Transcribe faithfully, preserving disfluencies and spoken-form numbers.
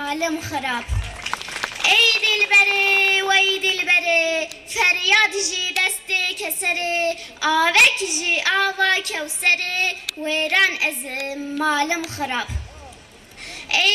malım xarab. Ey dilberi ve ey dilberi, feryad ji desti keseri, avek ji ava kevseri, veran ezim malım xarab.